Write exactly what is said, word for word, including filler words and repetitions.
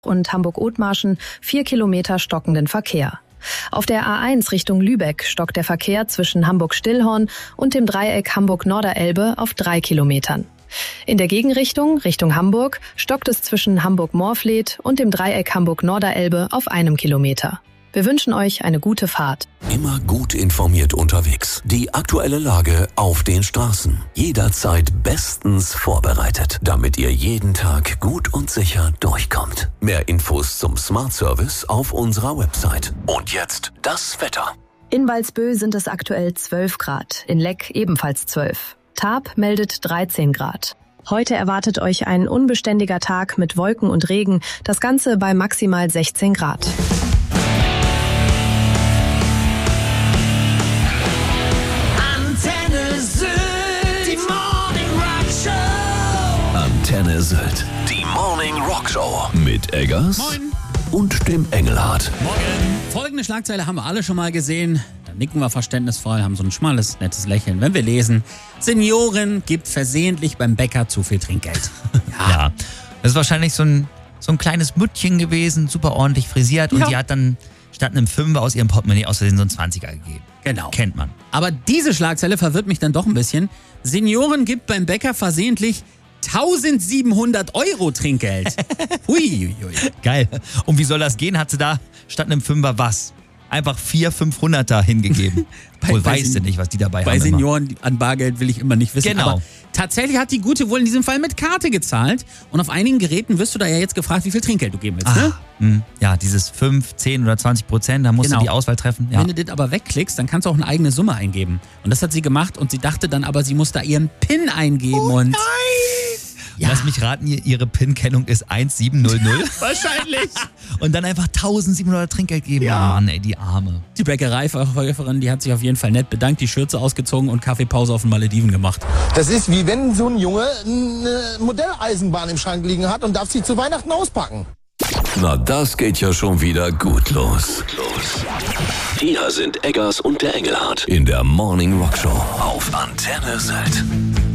und Hamburg-Othmarschen vier Kilometer stockenden Verkehr. Auf der A eins Richtung Lübeck stockt der Verkehr zwischen Hamburg-Stillhorn und dem Dreieck Hamburg-Norderelbe auf drei Kilometern. In der Gegenrichtung, Richtung Hamburg, stockt es zwischen Hamburg-Morfleet und dem Dreieck Hamburg-Norderelbe auf einem Kilometer. Wir wünschen euch eine gute Fahrt. Immer gut informiert unterwegs. Die aktuelle Lage auf den Straßen. Jederzeit bestens vorbereitet, damit ihr jeden Tag gut und sicher durchkommt. Mehr Infos zum Smart Service auf unserer Website. Und jetzt das Wetter. In Walsbö sind es aktuell zwölf Grad, in Leck ebenfalls zwölf. Taab meldet dreizehn Grad. Heute erwartet euch ein unbeständiger Tag mit Wolken und Regen, das Ganze bei maximal sechzehn Grad. Antenne Sylt, die Morning Rock Show mit Eggers Moin. Und dem Engelhardt. Morgen. Folgende Schlagzeile haben wir alle schon mal gesehen. Da nicken wir verständnisvoll, haben so ein schmales, nettes Lächeln, wenn wir lesen: Seniorin gibt versehentlich beim Bäcker zu viel Trinkgeld. Ja, ja, das ist wahrscheinlich so ein, so ein kleines Müttchen gewesen, super ordentlich frisiert. Und ja. die hat dann statt einem Fünfer aus ihrem Portemonnaie aus Versehen so einen Zwanziger gegeben. Genau. Kennt man. Aber diese Schlagzeile verwirrt mich dann doch ein bisschen. Seniorin gibt beim Bäcker versehentlich eintausendsiebenhundert Euro Trinkgeld. Hui, hui. Geil. Und wie soll das gehen? Hat sie da statt einem Fünfer was? Einfach vier fünfhunderter hingegeben. Bei- Wohl bei weißt du Sen- nicht, was die dabei Bei haben. immer. Senioren an Bargeld will ich immer nicht wissen. Genau. Aber tatsächlich hat die Gute wohl in diesem Fall mit Karte gezahlt. Und auf einigen Geräten wirst du da ja jetzt gefragt, wie viel Trinkgeld du geben willst. Ne? Ah, mh, ja, dieses fünf, zehn oder zwanzig Prozent, da musst Genau. du die Auswahl treffen. Ja. Wenn du das aber wegklickst, dann kannst du auch eine eigene Summe eingeben. Und das hat sie gemacht und sie dachte dann aber, sie muss da ihren PIN eingeben. Oh und nein! Ja. Lass mich raten, ihr- ihre PIN-Kennung ist eins sieben null null. Wahrscheinlich. Und dann einfach eintausendsiebenhundert Trinkgeld geben. Ja. Mann, ey, die Arme. Die Bäckereiverkäuferin, die hat sich auf jeden Fall nett bedankt, die Schürze ausgezogen und Kaffeepause auf den Malediven gemacht. Das ist wie wenn so ein Junge eine Modelleisenbahn im Schrank liegen hat und darf sie zu Weihnachten auspacken. Na, das geht ja schon wieder gut los. los. Hier sind Eggers und der Engelhardt in der Morning Rock Show auf Antenne Sylt.